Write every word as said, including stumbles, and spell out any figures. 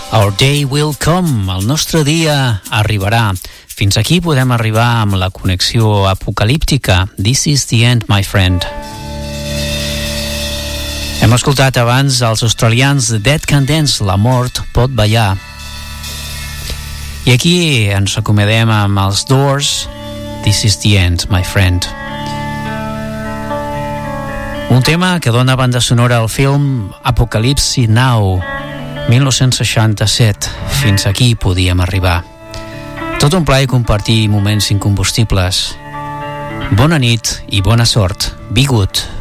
Our day will come, el nostre dia arribarà. Fins aquí podem arribar amb la connexió apocalíptica. This is the end, my friend. Hem escoltat abans els australians The Dead Can Dance, la mort pot ballar. I aquí ens acomiadem amb els Doors, This is the end, my friend. Un tema que dona banda sonora al film Apocalypse Now, dinou seixanta-set. Fins aquí podíem arribar. Tot un plaer compartir moments incombustibles. Bona nit i bona sort. Be good.